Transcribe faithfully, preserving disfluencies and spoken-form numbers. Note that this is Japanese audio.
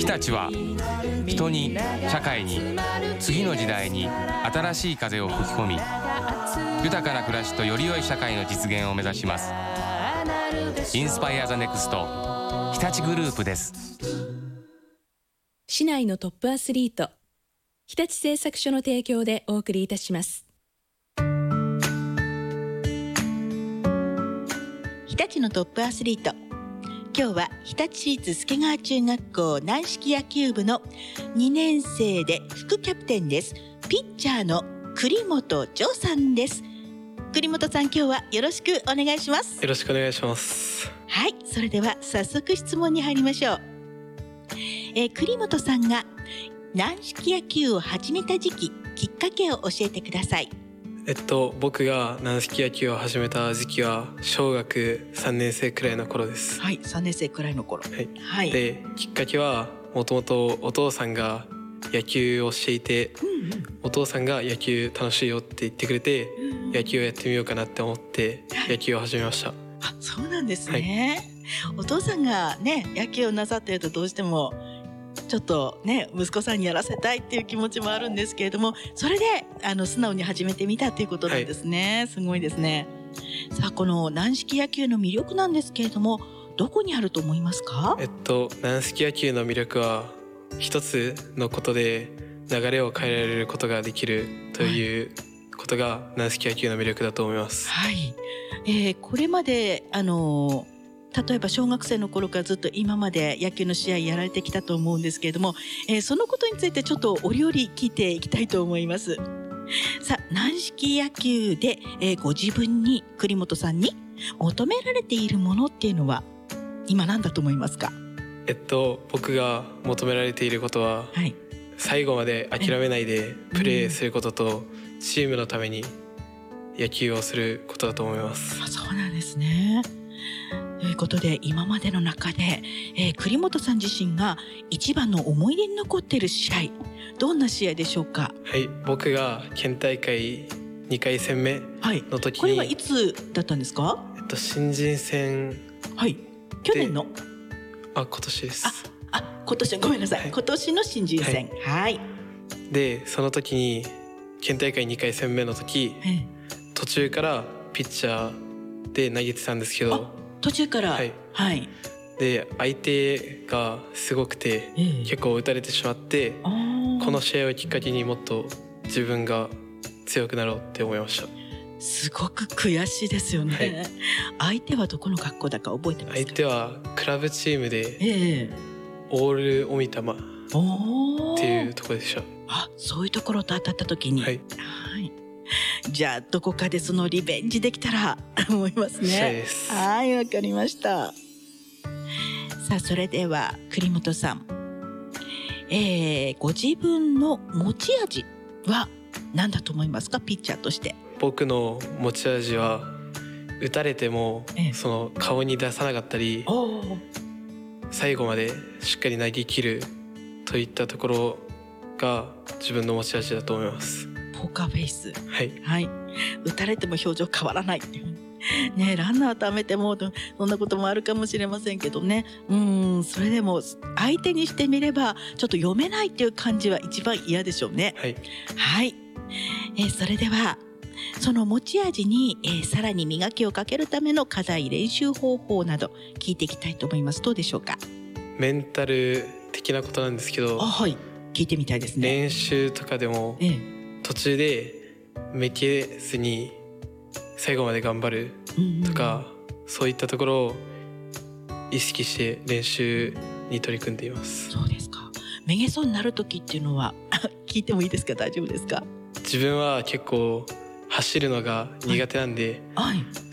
日立は人に社会に次の時代に新しい風を吹き込み、豊かな暮らしとより良い社会の実現を目指します。インスパイアザネクスト日立グループです。 市内のトップアスリート、日立製作所の提供でお送りいたします。 日立のトップアスリート、今日は日立市立助川中学校軟式野球部のにねん生で副キャプテンです。ピッチャーの栗本ジョーさんです。栗本さん、今日はよろしくお願いします。 よろしくお願いします。 はい、それでは早速質問に入りましょう。えー、栗本さんが軟式野球を始めた時期、きっかけを教えてください。 えっと僕が軟式野球を始めた時期は小学さんねん生くらいの頃です。 はい、さんねん生くらいの頃。 はい、 はい、 できっかけはもともとお父さんが野球をしていて、うんうん、お父さんが野球楽しいよって言ってくれて、うんうん、野球をやってみようかなって思って野球を始めました。 あ、そうなんですね。はい、お父さんがね野球をなさっているとどうしてもちょっとね息子さんにやらせたいっていう気持ちもあるんですけれども、それであの素直に始めてみたっていうことなんですね。はい、すごいですね。さあ、この軟式野球の魅力なんですけれども、どこにあると思いますか？ えっと軟式野球の魅力は一つのことで流れを変えられることができるということが軟式野球の魅力だと思います。 はい、えー、これまであのー例えば小学生の頃からずっと今まで野球の試合やられてきたと思うんですけれども、えー、そのことについてちょっと折々聞いていきたいと思います。さあ、軟式野球で、えー、ご自分に栗本さんに求められているものっていうのは今何だと思いますか？ えっと僕が求められていることは、はい、最後まで諦めないでプレーすることと、うん、チームのために野球をすることだと思います。 あ、そうなんですね。ということで今までの中で、えー、栗本さん自身が一番の思い出に残っている試合、どんな試合でしょうか？ はい、僕が県大会にかい戦目の時に、 はい、これはいつだったんですか？ えっと新人戦、 はい、去年のあ今年です。 ああ今年ごめんなさい、はい、今年の新人戦、はい、はい、 でその時に県大会にかい戦目の時、はい、途中からピッチャーで投げてたんですけど、 途中から、はいはい、 で相手がすごくて、えー、結構打たれてしまって、この試合をきっかけにもっと自分が強くなろうって思いました。 すごく悔しいですよね。はい、相手はどこの学校だか覚えてますか？ 相手はクラブチームで、えー、オールオミタマっていうところでした。 あ、そういうところと当たった時に、はい、はい、じゃあどこかでそのリベンジできたら思いますね。 したいです。 はい、わかりました。さあ、それでは栗本さん、えー、ご自分の持ち味は何だと思いますか？ピッチャーとして。 僕の持ち味は打たれても、ええ、その顔に出さなかったり、最後までしっかり投げ切るといったところが自分の持ち味だと思います。 ポーカーフェイス、 はい、 はい、打たれても表情変わらないっていうね、ランナーためてもそんなこともあるかもしれませんけどね、うん、それでも相手にしてみればちょっと読めないっていう感じは一番嫌でしょうね。 はい、 はい、えー、それではその持ち味に、えー、さらに磨きをかけるための課題、練習方法など聞いていきたいと思います。どうでしょうか？ メンタル的なことなんですけど、 あ、はい、聞いてみたいですね。 練習とかでも、ええ、途中でめげずに最後まで頑張るとか、うんうん、そういったところを意識して練習に取り組んでいます。 そうですか。めげそうになる時っていうのは聞いてもいいですか？大丈夫ですか？ 自分は結構走るのが苦手なんで、はいはい、